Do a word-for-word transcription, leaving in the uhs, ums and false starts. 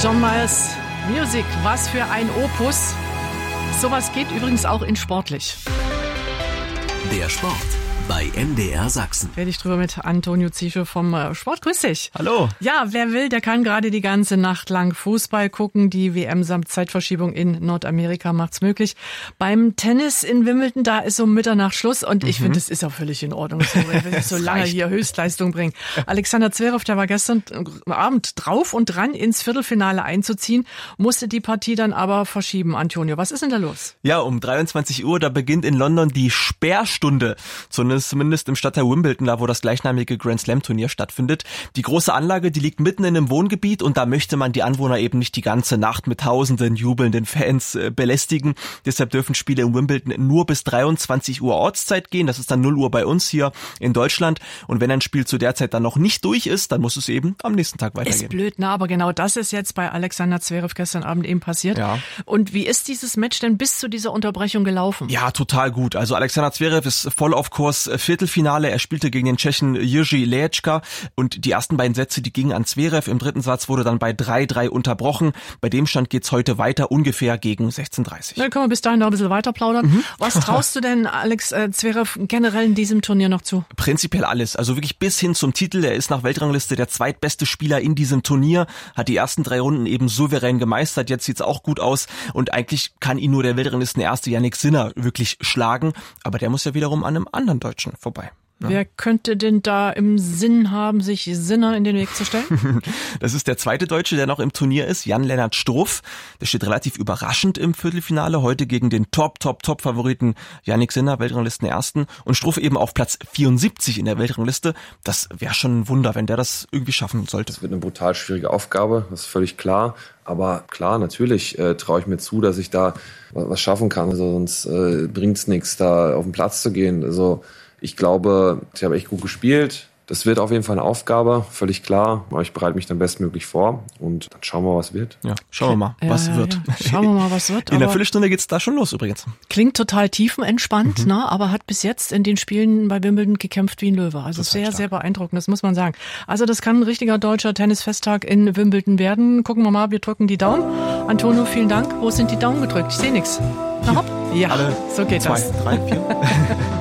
John Mayers Music, was für ein Opus. Sowas geht übrigens auch in sportlich. Der Sport bei M D R Sachsen. Rede ich drüber mit Antonio Ziesche vom Sport. Grüß dich. Hallo. Ja, wer will, der kann gerade die ganze Nacht lang Fußball gucken. Die W M samt Zeitverschiebung in Nordamerika macht's möglich. Beim Tennis in Wimbledon, da ist um Mitternacht Schluss und ich mhm. finde, das ist auch völlig in Ordnung. So, er will so lange hier Höchstleistung bringen. Alexander Zverev, der war gestern Abend drauf und dran, ins Viertelfinale einzuziehen, musste die Partie dann aber verschieben. Antonio, was ist denn da los? Ja, um dreiundzwanzig Uhr, da beginnt in London die Sperrstunde. So zumindest im Stadtteil Wimbledon, da wo das gleichnamige Grand Slam Turnier stattfindet. Die große Anlage, die liegt mitten in einem Wohngebiet und da möchte man die Anwohner eben nicht die ganze Nacht mit tausenden jubelnden Fans äh, belästigen. Deshalb dürfen Spiele in Wimbledon nur bis dreiundzwanzig Uhr Ortszeit gehen. Das ist dann null Uhr bei uns hier in Deutschland. Und wenn ein Spiel zu der Zeit dann noch nicht durch ist, dann muss es eben am nächsten Tag weitergehen. Ist blöd, ne? Aber genau das ist jetzt bei Alexander Zverev gestern Abend eben passiert. Ja. Und wie ist dieses Match denn bis zu dieser Unterbrechung gelaufen? Ja, total gut. Also Alexander Zverev ist voll auf Kurs. Viertelfinale, er spielte gegen den Tschechen Jiří Lehečka und die ersten beiden Sätze, die gingen an Zverev. Im dritten Satz wurde dann bei drei drei unterbrochen. Bei dem Stand geht's heute weiter, ungefähr gegen sechzehn Uhr dreißig. Dann können wir bis dahin noch ein bisschen weiter plaudern. Mhm. Was traust du denn Alex äh, Zverev generell in diesem Turnier noch zu? Prinzipiell alles, also wirklich bis hin zum Titel. Er ist nach Weltrangliste der zweitbeste Spieler in diesem Turnier, hat die ersten drei Runden eben souverän gemeistert. Jetzt sieht's auch gut aus und eigentlich kann ihn nur der Weltranglistenerste Jannik Sinner wirklich schlagen. Aber der muss ja wiederum an einem anderen Deutschen vorbei. Ja. Wer könnte denn da im Sinn haben, sich Sinner in den Weg zu stellen? Das ist der zweite Deutsche, der noch im Turnier ist, Jan-Lennart Struff. Der steht relativ überraschend im Viertelfinale, heute gegen den Top, Top, Top-Favoriten Jannik Sinner, Weltranglistenersten. Und Struff eben auf Platz vierundsiebzig in der Weltrangliste. Das wäre schon ein Wunder, wenn der das irgendwie schaffen sollte. Das wird eine brutal schwierige Aufgabe, das ist völlig klar. Aber klar, natürlich äh, traue ich mir zu, dass ich da was schaffen kann. Also sonst äh, bringt's nichts, da auf den Platz zu gehen. Also ich glaube, ich habe echt gut gespielt. Das wird auf jeden Fall eine Aufgabe, völlig klar. Aber ich bereite mich dann bestmöglich vor und dann schauen wir mal, was wird. Ja, schauen wir mal, ja, was ja, wird. Ja. Schauen wir mal, was wird. In der Viertelstunde geht's da schon los übrigens. Klingt total tiefenentspannt, mhm. ne? Aber hat bis jetzt in den Spielen bei Wimbledon gekämpft wie ein Löwe. Also sehr, sehr beeindruckend, das muss man sagen. Also das kann ein richtiger deutscher Tennisfesttag in Wimbledon werden. Gucken wir mal, wir drücken die Daumen. Antonio, vielen Dank. Wo sind die Daumen gedrückt? Ich sehe nichts. Na hopp. Ja, alle so geht zwei, das. drei, vier.